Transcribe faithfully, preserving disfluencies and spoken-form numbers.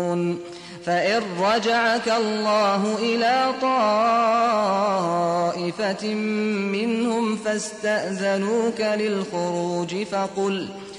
فإن رجعك الله إلى طائفة منهم فاستأذنوك للخروج فقل